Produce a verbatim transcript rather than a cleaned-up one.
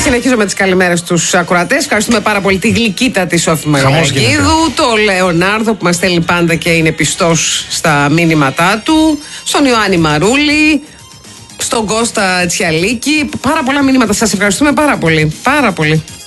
συνεχίζω με τις καλημέρες στους ακροατές. Ευχαριστούμε πάρα πολύ τη γλυκύτα τη Σόφη Μαγαρακίδου, το Λεωνάρδο που μας στέλνει πάντα και είναι πιστός στα μήνυματά του, στον Ιωάννη Μαρούλη, στον Κώστα Τσιαλίκη. Πάρα πολλά μηνύματα. Σας ευχαριστούμε πάρα πολύ. Πάρα πολύ.